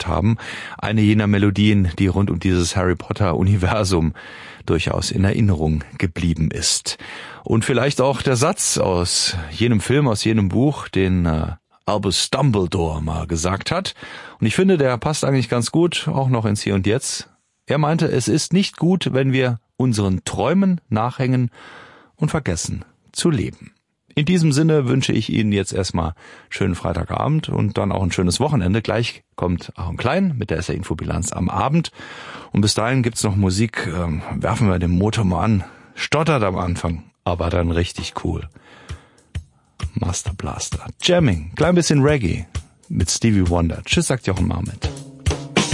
gehört haben. Eine jener Melodien, die rund um dieses Harry Potter-Universum durchaus in Erinnerung geblieben ist. Und vielleicht auch der Satz aus jenem Film, aus jenem Buch, den Albus Dumbledore mal gesagt hat. Und ich finde, der passt eigentlich ganz gut, auch noch ins Hier und Jetzt. Er meinte, es ist nicht gut, wenn wir unseren Träumen nachhängen und vergessen zu leben. In diesem Sinne wünsche ich Ihnen jetzt erstmal schönen Freitagabend und dann auch ein schönes Wochenende. Gleich kommt Aaron Klein mit der SR-Infobilanz am Abend. Und bis dahin gibt's noch Musik. Werfen wir den Motor mal an. Stottert am Anfang, aber dann richtig cool. Master Blaster. Jamming. Klein bisschen Reggae mit Stevie Wonder. Tschüss, sagt Jochen Marmit.